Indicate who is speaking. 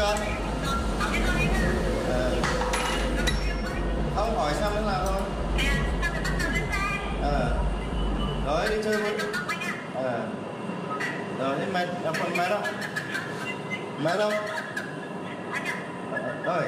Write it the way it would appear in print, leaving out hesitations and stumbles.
Speaker 1: chưa? Ờ. Không hỏi xong nữa là thôi. Rồi đi chơi với. Rồi thế mệt mệt đâu? Mệt đâu? Rồi.